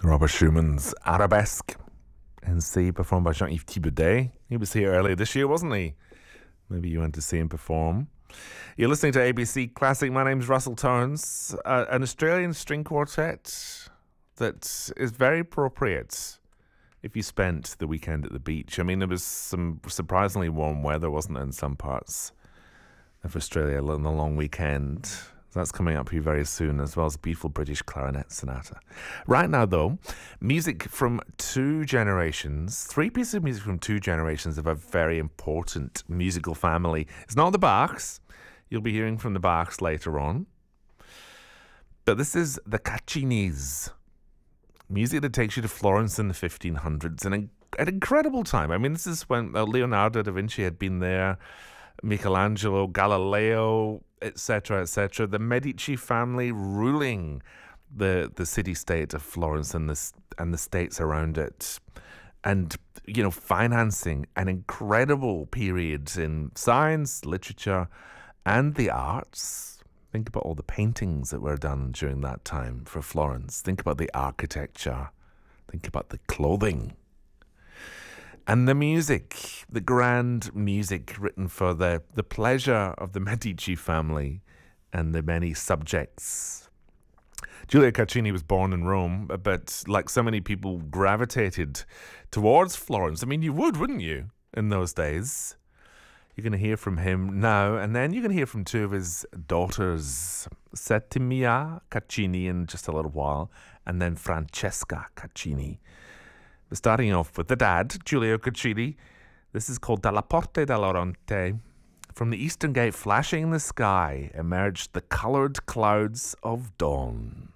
Robert Schumann's Arabesque in C, performed by Jean-Yves Thibaudet. He was here earlier this year, wasn't he? Maybe you went to see him perform. You're listening to ABC Classic. My name's Russell Torrens. An Australian string quartet that is very appropriate if you spent the weekend at the beach. I mean, there was some surprisingly warm weather, wasn't there, in some parts of Australia on the long weekend. That's coming up here very soon, as well as a beautiful British clarinet sonata. Right now, though, music from two generations, three pieces of music from two generations of a very important musical family. It's not the Bachs. You'll be hearing from the Bachs later on. But this is the Caccinis. Music that takes you to Florence in the 1500s. An incredible time. I mean, this is when Leonardo da Vinci had been there, Michelangelo, Galileo, etc., etc. The Medici family ruling the city-state of Florence and the states around it, and financing an incredible period in science, literature, and the arts. Think about all the paintings that were done during that time for Florence. Think about the architecture. Think about the clothing. And the music, the grand music written for the pleasure of the Medici family and the many subjects. Giulio Caccini was born in Rome, but like so many people gravitated towards Florence. I mean, you would, wouldn't you, in those days? You're going to hear from him now, and then you're going to hear from two of his daughters, Settimia Caccini, in just a little while, and then Francesca Caccini. Starting off with the dad, Giulio Caccini. This is called Dalla Porta dell'Oriente. From the eastern gate flashing in the sky emerged the coloured clouds of dawn.